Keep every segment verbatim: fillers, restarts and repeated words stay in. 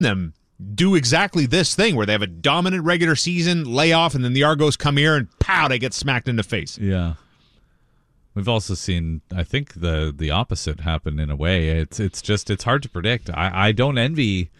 them do exactly this thing where they have a dominant regular season, lay off, and then the Argos come here and pow, they get smacked in the face. Yeah. We've also seen, I think, the the opposite happen in a way. It's it's just, it's hard to predict. I, I don't envy.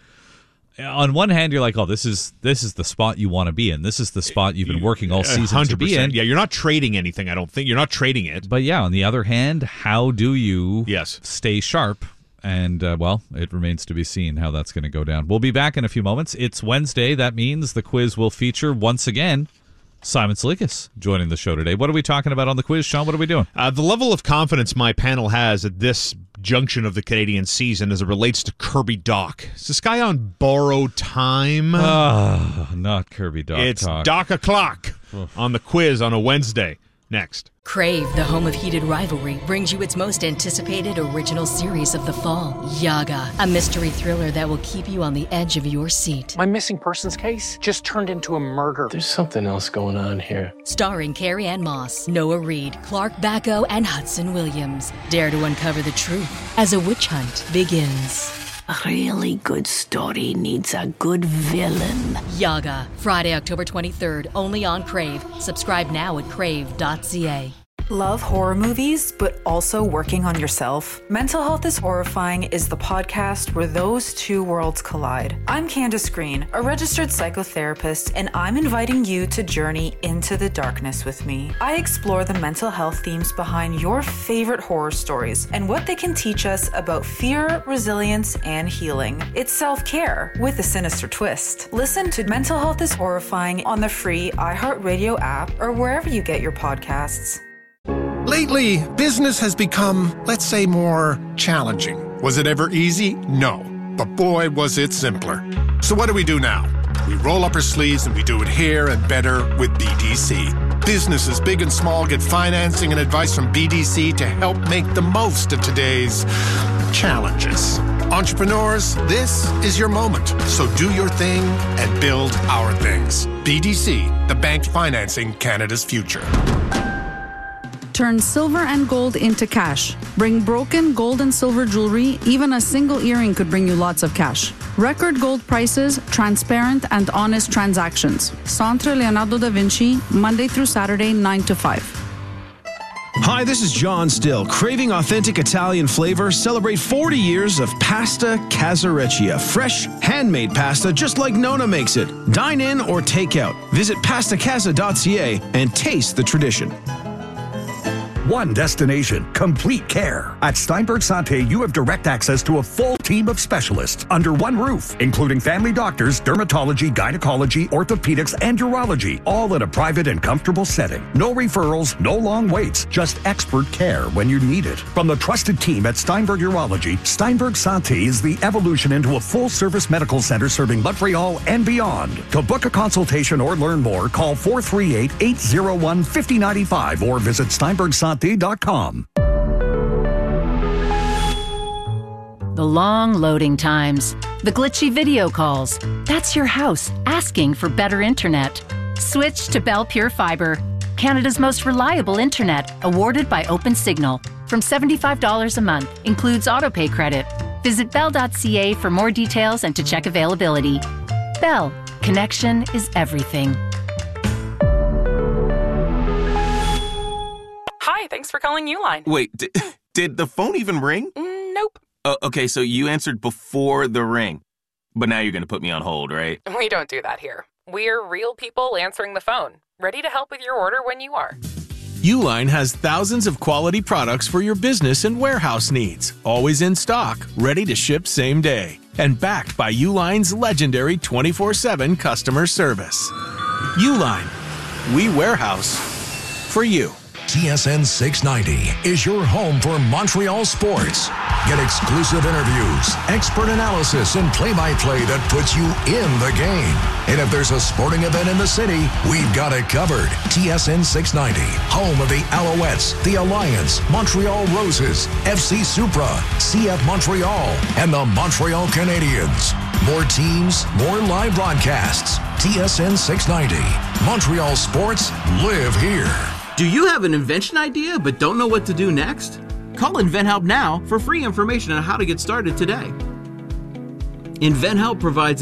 On one hand, you're like, oh, this is this is the spot you want to be in. This is the spot you've been working all season one hundred percent to be in. Yeah, you're not trading anything, I don't think. You're not trading it. But yeah, on the other hand, how do you yes. stay sharp? And, uh, well, it remains to be seen how that's going to go down. We'll be back in a few moments. It's Wednesday. That means the quiz will feature, once again, Simon Salikas joining the show today. What are we talking about on the quiz, Sean? What are we doing? Uh, the level of confidence my panel has at this junction of the Canadian season as it relates to Kirby Dach. Is this guy on borrowed time? Oh, not Kirby Dach. It's talk. Dach o'clock on the quiz on a Wednesday. Next. Crave, the home of heated rivalry, brings you its most anticipated original series of the fall, Yaga, a mystery thriller that will keep you on the edge of your seat. My missing persons case just turned into a murder. There's something else going on here. Starring Carrie Ann Moss, Noah Reid, Clark Bacco, and Hudson Williams. Dare to uncover the truth as a witch hunt begins. A really good story needs a good villain. Yaga, Friday, October twenty-third, only on Crave. Subscribe now at crave dot c a. Love horror movies, but also working on yourself? Mental Health is Horrifying is the podcast where those two worlds collide. I'm Candace Green, a registered psychotherapist, and I'm inviting you to journey into the darkness with me. I explore the mental health themes behind your favorite horror stories and what they can teach us about fear, resilience, and healing. It's self-care with a sinister twist. Listen to Mental Health is Horrifying on the free iHeartRadio app or wherever you get your podcasts. Lately, business has become, let's say, more challenging. Was it ever easy? No. But boy, was it simpler. So what do we do now? We roll up our sleeves and we do it here and better with B D C. Businesses big and small get financing and advice from B D C to help make the most of today's challenges. Entrepreneurs, this is your moment. So do your thing and build our things. B D C, the bank financing Canada's future. Turn silver and gold into cash. Bring broken gold and silver jewelry. Even a single earring could bring you lots of cash. Record gold prices, transparent and honest transactions. Centre Leonardo da Vinci, Monday through Saturday, nine to five. Hi, this is John Still. Craving authentic Italian flavor? Celebrate forty years of Pasta Casareccia. Fresh, handmade pasta just like Nona makes it. Dine in or take out. Visit pasta casa dot c a and taste the tradition. One destination, complete care. At Steinberg Santé, you have direct access to a full team of specialists under one roof, including family doctors, dermatology, gynecology, orthopedics, and urology, all in a private and comfortable setting. No referrals, no long waits, just expert care when you need it. From the trusted team at Steinberg Urology, Steinberg Santé is the evolution into a full-service medical center serving Montreal and beyond. To book a consultation or learn more, call four three eight, eight zero one, five zero nine five or visit steinberg santé dot com. The long loading times, the glitchy video calls. That's your house asking for better internet. Switch to Bell Pure Fiber, Canada's most reliable internet, awarded by OpenSignal. From seventy-five dollars a month, includes autopay credit. Visit bell dot c a for more details and to check availability. Bell, connection is everything. Hi, thanks for calling Uline. Wait, did, did the phone even ring? Mm, nope. Uh, okay, so you answered before the ring. But now you're going to put me on hold, right? We don't do that here. We're real people answering the phone, ready to help with your order when you are. Uline has thousands of quality products for your business and warehouse needs, always in stock, ready to ship same day, and backed by Uline's legendary twenty-four seven customer service. Uline, we warehouse for you. T S N six ninety is your home for Montreal sports. Get exclusive interviews, expert analysis, and play-by-play that puts you in the game. And if there's a sporting event in the city, we've got it covered. T S N six ninety, home of the Alouettes, the Alliance, Montreal Roses, F C Supra, C F Montreal, and the Montreal Canadiens. More teams, more live broadcasts. T S N six ninety. Montreal sports live here. Do you have an invention idea but don't know what to do next? Call InventHelp now for free information on how to get started today. InventHelp provides